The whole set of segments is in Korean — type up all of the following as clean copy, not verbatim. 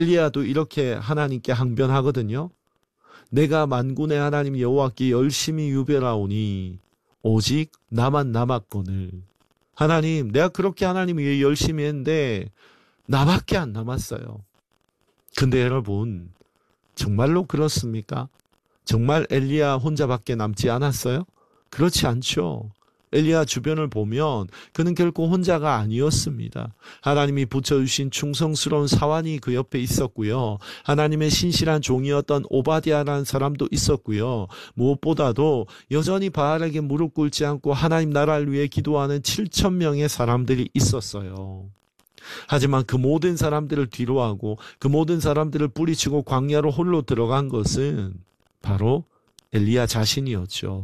엘리야도 이렇게 하나님께 항변하거든요. 내가 만군의 하나님 여호와께 열심히 유별하오니 오직 나만 남았거늘. 하나님, 내가 그렇게 하나님 위해 열심히 했는데 나밖에 안 남았어요. 근데 여러분, 정말로 그렇습니까? 정말 엘리야 혼자밖에 남지 않았어요? 그렇지 않죠. 엘리야 주변을 보면 그는 결코 혼자가 아니었습니다. 하나님이 붙여주신 충성스러운 사환이 그 옆에 있었고요. 하나님의 신실한 종이었던 오바댜라는 사람도 있었고요. 무엇보다도 여전히 바알에게 무릎 꿇지 않고 하나님 나라를 위해 기도하는 7,000명의 사람들이 있었어요. 하지만 그 모든 사람들을 뒤로하고 그 모든 사람들을 뿌리치고 광야로 홀로 들어간 것은 바로 엘리야 자신이었죠.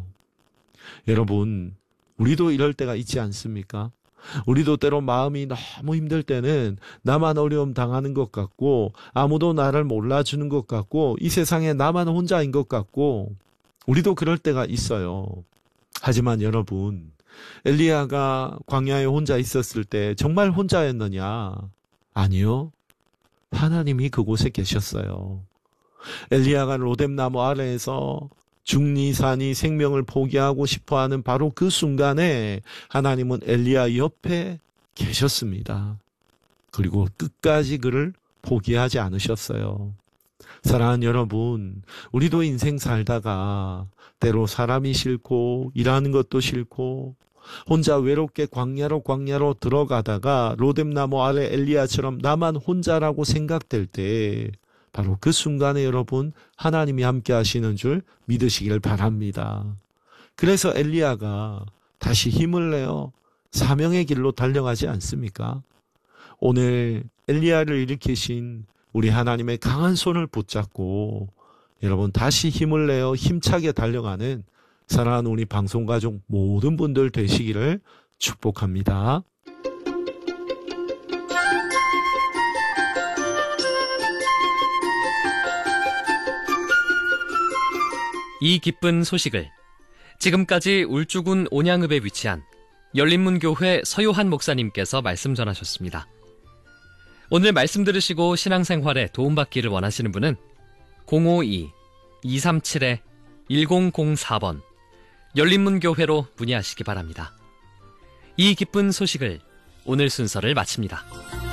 여러분, 우리도 이럴 때가 있지 않습니까? 우리도 때로 마음이 너무 힘들 때는 나만 어려움 당하는 것 같고 아무도 나를 몰라주는 것 같고 이 세상에 나만 혼자인 것 같고 우리도 그럴 때가 있어요. 하지만 여러분, 엘리야가 광야에 혼자 있었을 때 정말 혼자였느냐? 아니요. 하나님이 그곳에 계셨어요. 엘리야가 로뎀나무 아래에서 중리산이 생명을 포기하고 싶어하는 바로 그 순간에 하나님은 엘리야 옆에 계셨습니다. 그리고 끝까지 그를 포기하지 않으셨어요. 사랑하는 여러분, 우리도 인생 살다가 때로 사람이 싫고 일하는 것도 싫고 혼자 외롭게 광야로 들어가다가 로뎀나무 아래 엘리야처럼 나만 혼자라고 생각될 때 바로 그 순간에 여러분 하나님이 함께 하시는 줄 믿으시길 바랍니다. 그래서 엘리야가 다시 힘을 내어 사명의 길로 달려가지 않습니까? 오늘 엘리야를 일으키신 우리 하나님의 강한 손을 붙잡고 여러분 다시 힘을 내어 힘차게 달려가는 사랑하는 우리 방송가족 모든 분들 되시기를 축복합니다. 이 기쁜 소식을 지금까지 울주군 온양읍에 위치한 열린문교회 서요한 목사님께서 말씀 전하셨습니다. 오늘 말씀 들으시고 신앙생활에 도움받기를 원하시는 분은 052-237-1004번 열린문교회로 문의하시기 바랍니다. 이 기쁜 소식을 오늘 순서를 마칩니다.